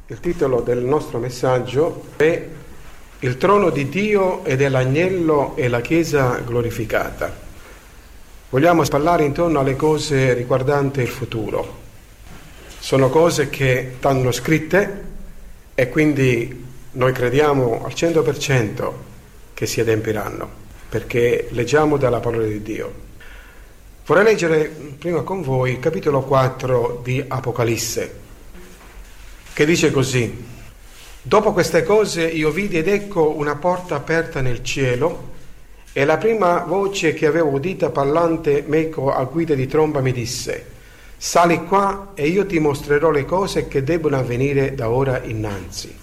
Il titolo del nostro messaggio è Il trono di Dio e dell'Agnello e la Chiesa glorificata. Vogliamo parlare intorno alle cose riguardanti il futuro. Sono cose che stanno scritte e quindi noi crediamo al 100% che si adempiranno, perché leggiamo dalla parola di Dio. Vorrei leggere prima con voi il capitolo 4 di Apocalisse, che dice così: dopo queste cose io vidi ed ecco una porta aperta nel cielo, e la prima voce che avevo udita parlando meco a guida di tromba mi disse: sali qua e io ti mostrerò le cose che debbono avvenire da ora innanzi.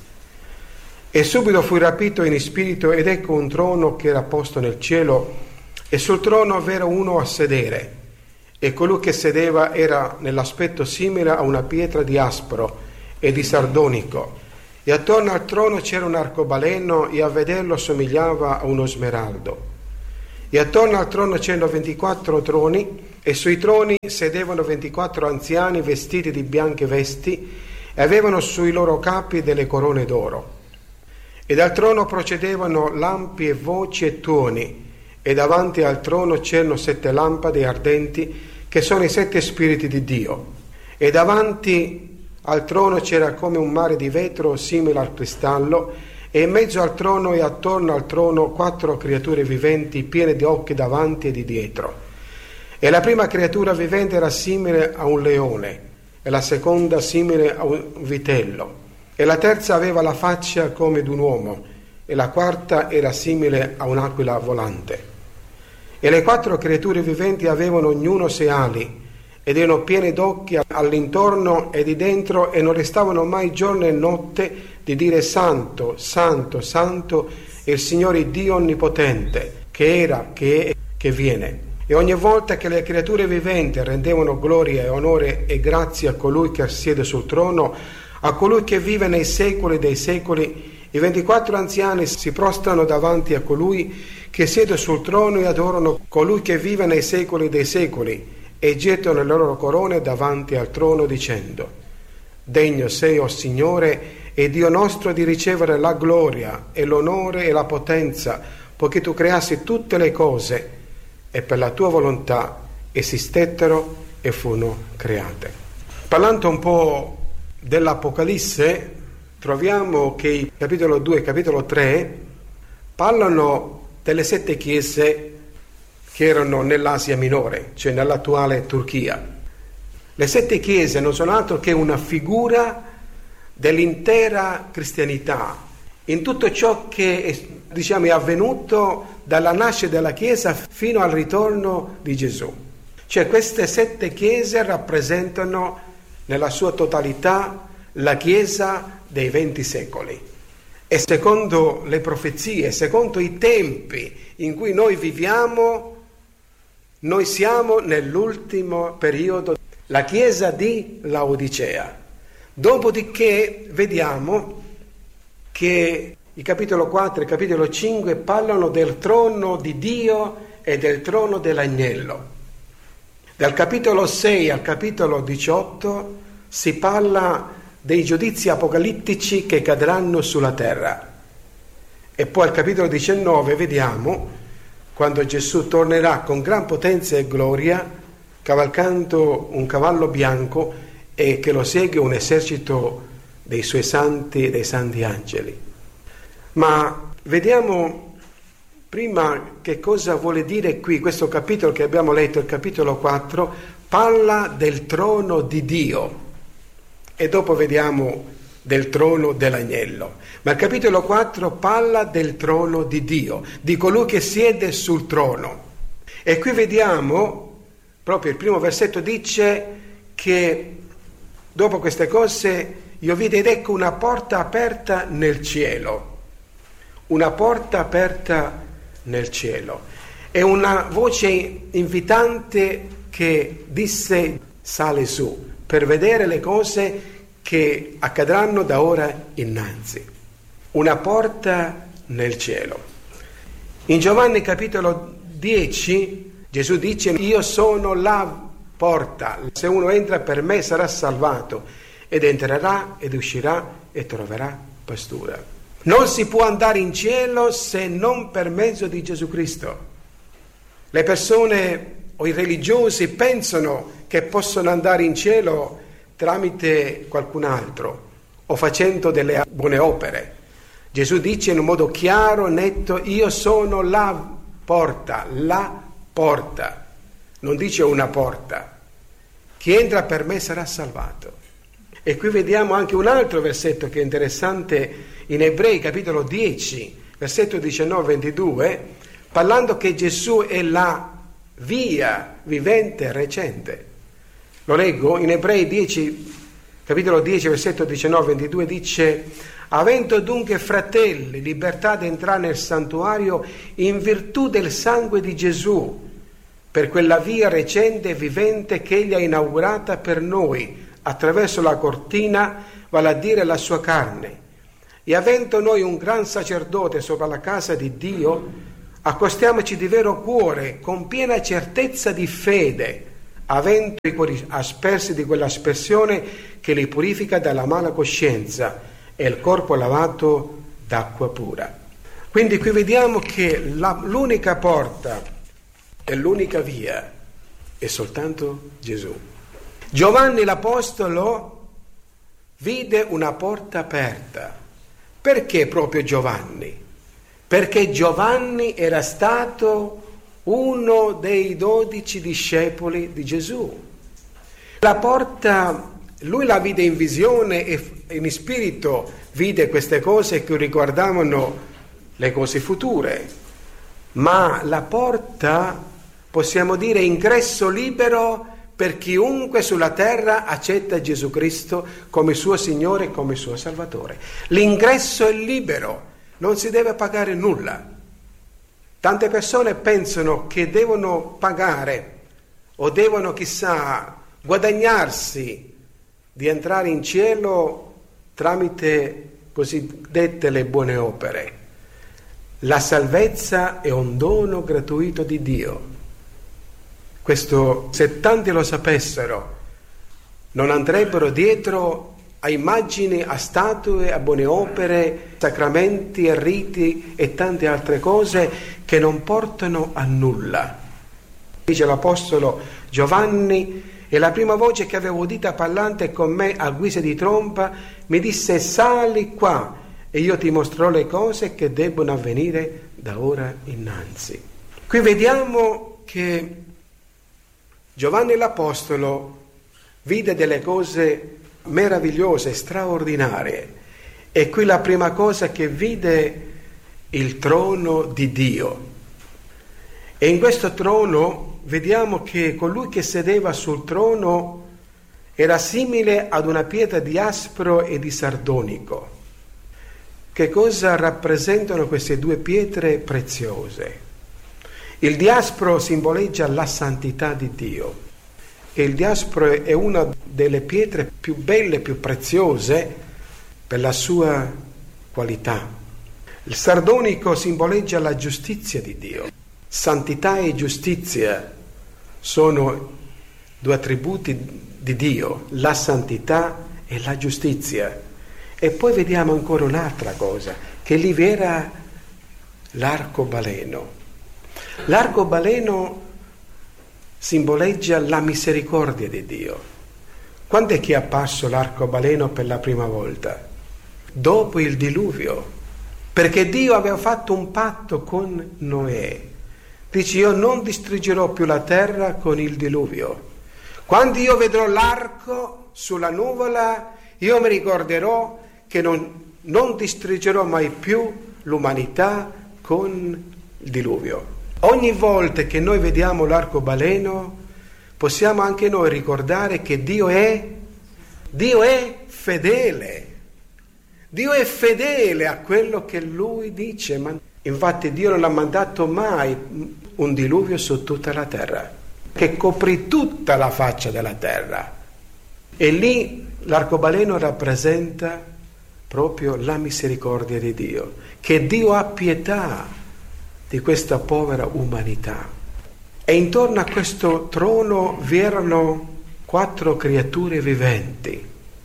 E subito fui rapito in spirito ed ecco un trono che era posto nel cielo, e sul trono v'era uno a sedere, e colui che sedeva era nell'aspetto simile a una pietra di aspro e di sardonico, e attorno al trono c'era un arcobaleno, e a vederlo somigliava a uno smeraldo. E attorno al trono c'erano 24 troni, e sui troni sedevano 24 anziani vestiti di bianche vesti, e avevano sui loro capi delle corone d'oro. E dal trono procedevano lampi e voci e tuoni, e davanti al trono c'erano 7 lampade ardenti, che sono i 7 spiriti di Dio. E davanti al trono c'era come un mare di vetro simile al cristallo, e in mezzo al trono e attorno al trono 4 creature viventi piene di occhi davanti e di dietro. E la prima creatura vivente era simile a un leone, e la seconda simile a un vitello, e la terza aveva la faccia come d'un uomo, e la quarta era simile a un'aquila volante. E le 4 creature viventi avevano ognuno 6 ali, ed erano piene d'occhi all'intorno e di dentro, e non restavano mai giorno e notte di dire: Santo, Santo, Santo è il Signore Dio Onnipotente, che era, che è, che viene. E ogni volta che le creature viventi rendevano gloria e onore e grazie a colui che siede sul trono, a colui che vive nei secoli dei secoli, i 24 anziani si prostrano davanti a colui che siede sul trono e adorano colui che vive nei secoli dei secoli, e gettano le loro corone davanti al trono dicendo: degno sei, o Signore e Dio nostro, di ricevere la gloria e l'onore e la potenza, poiché tu creasti tutte le cose e per la tua volontà esistettero e furono create. Parlando un po' dell'Apocalisse, troviamo che il capitolo 2 e il capitolo 3 parlano delle 7 chiese che erano nell'Asia Minore, cioè nell'attuale Turchia. Le 7 chiese non sono altro che una figura dell'intera cristianità, in tutto ciò che è avvenuto dalla nascita della Chiesa fino al ritorno di Gesù. Cioè queste 7 chiese rappresentano nella sua totalità la Chiesa dei 20 secoli. E secondo le profezie, secondo i tempi in cui noi viviamo, noi siamo nell'ultimo periodo, la Chiesa di Laodicea. Dopodiché vediamo che il capitolo 4 e il capitolo 5 parlano del trono di Dio e del trono dell'Agnello. Dal capitolo 6 al capitolo 18 si parla dei giudizi apocalittici che cadranno sulla terra. E poi al capitolo 19 vediamo quando Gesù tornerà con gran potenza e gloria, cavalcando un cavallo bianco, e che lo segue un esercito dei suoi santi e dei santi angeli. Ma vediamo prima che cosa vuole dire qui questo capitolo che abbiamo letto, il capitolo 4, parla del trono di Dio, e dopo vediamo del trono dell'Agnello. Ma il capitolo 4 parla del trono di Dio, di colui che siede sul trono. E qui vediamo, proprio il primo versetto dice che dopo queste cose io vidi ed ecco una porta aperta nel cielo. Una porta aperta nel cielo. E una voce invitante che disse: sale su, per vedere le cose che accadranno da ora innanzi. Una porta nel cielo. In Giovanni capitolo 10 Gesù dice: io sono la porta, se uno entra per me sarà salvato ed entrerà ed uscirà e troverà pastura. Non si può andare in cielo se non per mezzo di Gesù Cristo. Le persone o i religiosi pensano che possono andare in cielo tramite qualcun altro o facendo delle buone opere. Gesù dice in un modo chiaro, netto: io sono la porta, non dice una porta. Chi entra per me sarà salvato. E qui vediamo anche un altro versetto che è interessante in Ebrei capitolo 10, versetto 19-22, parlando che Gesù è la via vivente recente. Lo leggo in Ebrei 10, capitolo 10, versetto 19-22, dice: avendo dunque, fratelli, libertà di entrare nel santuario in virtù del sangue di Gesù, per quella via recente e vivente che egli ha inaugurata per noi attraverso la cortina, vale a dire la sua carne, e avendo noi un gran sacerdote sopra la casa di Dio, accostiamoci di vero cuore, con piena certezza di fede, avendo i cuori aspersi di quell'aspersione che li purifica dalla mala coscienza e il corpo lavato d'acqua pura. Quindi qui vediamo che l'unica porta e l'unica via è soltanto Gesù. Giovanni l'Apostolo vide una porta aperta. Perché proprio Giovanni? Perché Giovanni era stato uno dei 12 discepoli di Gesù. La porta, lui la vide in visione e in spirito vide queste cose che riguardavano le cose future, ma la porta, possiamo dire, ingresso libero per chiunque sulla terra accetta Gesù Cristo come suo Signore e come suo Salvatore. L'ingresso è libero, non si deve pagare nulla. Tante persone pensano che devono pagare o devono, chissà, guadagnarsi di entrare in cielo tramite cosiddette le buone opere. La salvezza è un dono gratuito di Dio. Questo, se tanti lo sapessero, non andrebbero dietro a immagini, a statue, a buone opere, sacramenti e riti e tante altre cose che non portano a nulla. Dice l'Apostolo Giovanni: e la prima voce che avevo udita parlante con me a guisa di tromba mi disse: sali qua e io ti mostrerò le cose che debbono avvenire da ora innanzi. Qui vediamo che Giovanni l'Apostolo vide delle cose meravigliose, straordinarie, e qui la prima cosa che vide il trono di Dio. E in questo trono vediamo che colui che sedeva sul trono era simile ad una pietra di aspro e di sardonico. Che cosa rappresentano queste due pietre preziose? Il diaspro simboleggia la santità di Dio, e il diaspro è una delle pietre più belle, più preziose per la sua qualità. Il sardonico simboleggia la giustizia di Dio. Santità e giustizia sono due attributi di Dio, la santità e la giustizia. E poi vediamo ancora un'altra cosa, che lì era l'arcobaleno. L'arcobaleno simboleggia la misericordia di Dio. Quando è che è apparso l'arcobaleno per la prima volta? Dopo il diluvio, perché Dio aveva fatto un patto con Noè. Dice: io non distruggerò più la terra con il diluvio. Quando io vedrò l'arco sulla nuvola, io mi ricorderò che non distruggerò mai più l'umanità con il diluvio. Ogni volta che noi vediamo l'arcobaleno, possiamo anche noi ricordare che Dio è fedele. Dio è fedele a quello che Lui dice. Infatti Dio non ha mandato mai un diluvio su tutta la terra, che coprì tutta la faccia della terra. E lì l'arcobaleno rappresenta proprio la misericordia di Dio, che Dio ha pietà di questa povera umanità. E intorno a questo trono vi erano 4 creature viventi.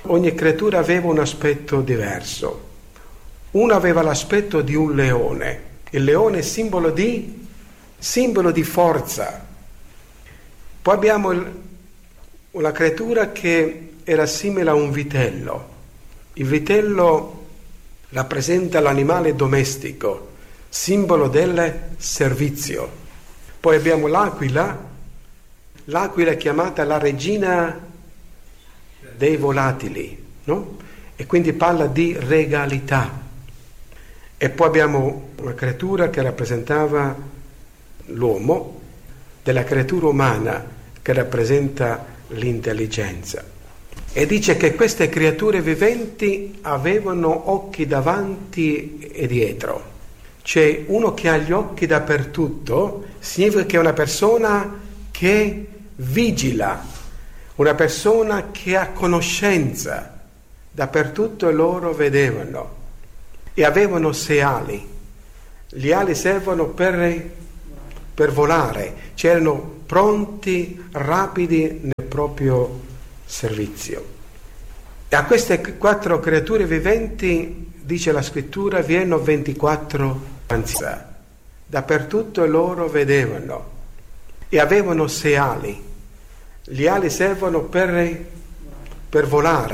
Ogni creatura aveva un aspetto diverso. Uno aveva l'aspetto di un leone. Il leone è simbolo di forza. Poi abbiamo una creatura che era simile a un vitello. Il vitello rappresenta l'animale domestico, simbolo del servizio. Poi abbiamo l'aquila è chiamata la regina dei volatili, no? E quindi parla di regalità. E poi abbiamo una creatura che rappresentava l'uomo, della creatura umana che rappresenta l'intelligenza. E dice che queste creature viventi avevano occhi davanti e dietro. Cioè uno che ha gli occhi dappertutto significa che è una persona che vigila, una persona che ha conoscenza. Dappertutto loro vedevano e avevano 6 ali. Gli ali servono per volare, c'erano pronti, rapidi nel proprio servizio. E a queste 4 creature viventi, dice la scrittura, vi erano 24 anziani. Dappertutto loro vedevano e avevano 6 ali. Gli ali servono per volare.